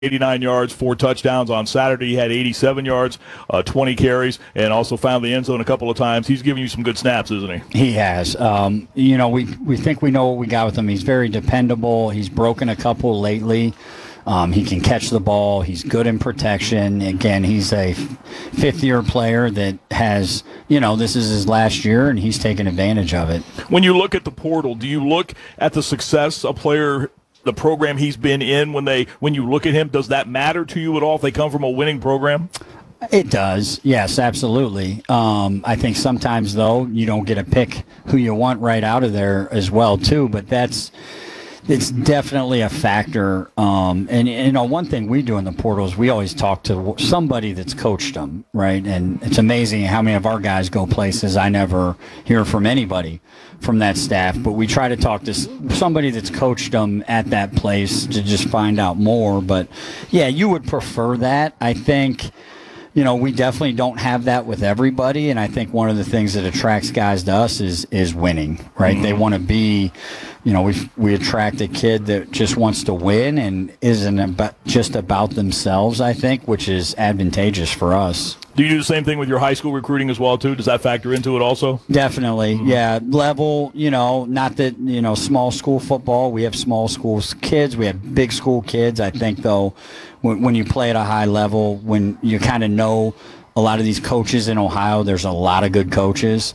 89 yards, 4 touchdowns. On Saturday, he had 87 yards, 20 carries, and also found the end zone a couple of times. He's giving you some good snaps, isn't he? He has. We think we know what we got with him. He's very dependable. He's broken a couple lately. He can catch the ball. He's good in protection. Again, he's a fifth-year player that has, this is his last year, and he's taken advantage of it. When you look at the portal, do you look at the success a player, the program he's been in, when you look at him, does that matter to you at all if they come from a winning program? It does, yes, absolutely. I think sometimes, though, you don't get to pick who you want right out of there as well, too, but it's definitely a factor. And one thing we do in the portal is we always talk to somebody that's coached them, right? And it's amazing how many of our guys go places I never hear from anybody from that staff. But we try to talk to somebody that's coached them at that place to just find out more. But, yeah, you would prefer that. I think, we definitely don't have that with everybody. And I think one of the things that attracts guys to us is winning, right? Mm-hmm. They want to be... we attract a kid that just wants to win and isn't just about themselves, I think, which is advantageous for us. Do you do the same thing with your high school recruiting as well, too? Does that factor into it also? Definitely, yeah. Level, not that, small school football, we have small school kids, we have big school kids. I think, though, when you play at a high level, when you kind of know a lot of these coaches in Ohio, there's a lot of good coaches.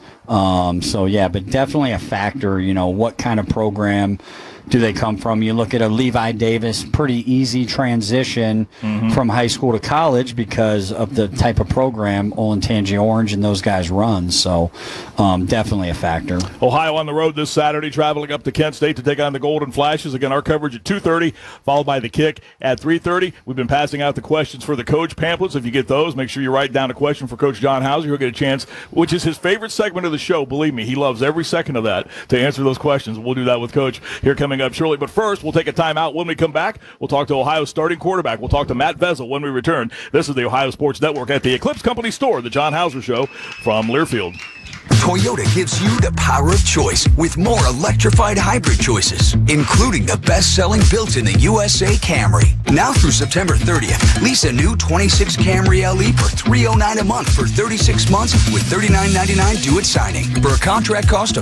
But definitely a factor, what kind of program do they come from? You look at a Levi Davis, pretty easy transition from high school to college because of the type of program Olentangy Orange and those guys run. So definitely a factor. Ohio on the road this Saturday, traveling up to Kent State to take on the Golden Flashes. Again, our coverage at 2:30, followed by the kick at 3:30. We've been passing out the questions for the coach pamphlets. If you get those, make sure you write down a question for Coach John Hauser. He'll get a chance, which is his favorite segment of the show. Believe me, he loves every second of that to answer those questions. We'll do that with Coach here coming up shortly. But first, we'll take a timeout. When we come back, we'll talk to Ohio's starting quarterback. We'll talk to Matt Vesel when we return. This is the Ohio Sports Network at the Eclipse Company store, the John Hauser Show from Learfield. Toyota gives you the power of choice with more electrified hybrid choices, including the best-selling built in the USA Camry. Now through September 30th, lease a new 26 Camry LE for $309 a month for 36 months with $39.99 due at signing for a contract cost of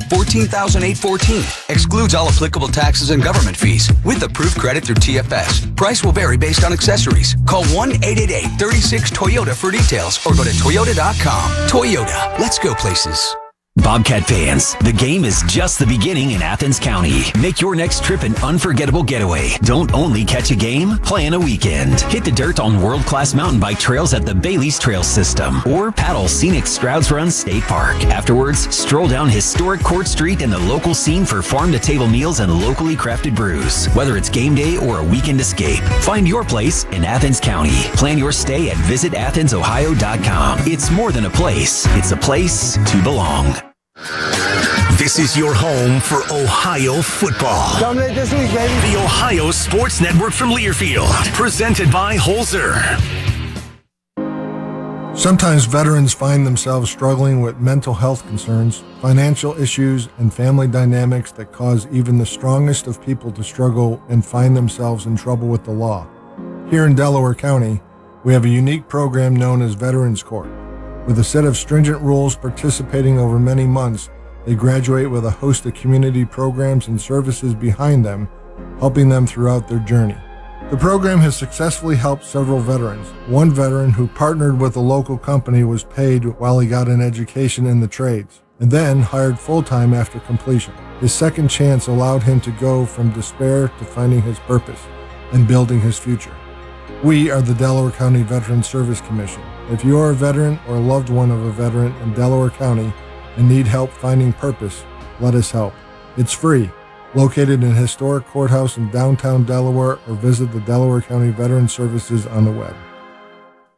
$14,814. Excludes all applicable taxes and government fees with approved credit through TFS. Price will vary based on accessories. Call 1-888-36-TOYOTA for details or go to toyota.com. Toyota, let's go places. Bobcat fans, the game is just the beginning in Athens County. Make your next trip an unforgettable getaway. Don't only catch a game, plan a weekend. Hit the dirt on world-class mountain bike trails at the Bailey's Trail System or paddle scenic Strouds Run State Park. Afterwards, stroll down historic Court Street and the local scene for farm-to-table meals and locally crafted brews. Whether it's game day or a weekend escape, find your place in Athens County. Plan your stay at visitathens.ohio.com. It's more than a place. It's a place to belong. This is your home for Ohio football. Dominate this week, baby. The Ohio Sports Network from Learfield, presented by Holzer. Sometimes veterans find themselves struggling with mental health concerns, financial issues, and family dynamics that cause even the strongest of people to struggle and find themselves in trouble with the law. Here in Delaware County, we have a unique program known as Veterans Court. With a set of stringent rules participating over many months, they graduate with a host of community programs and services behind them, helping them throughout their journey. The program has successfully helped several veterans. One veteran who partnered with a local company was paid while he got an education in the trades, and then hired full-time after completion. His second chance allowed him to go from despair to finding his purpose and building his future. We are the Delaware County Veterans Service Commission. If you are a veteran or a loved one of a veteran in Delaware County and need help finding purpose, let us help. It's free. Located in historic courthouse in downtown Delaware, or visit the Delaware County Veterans Services on the web.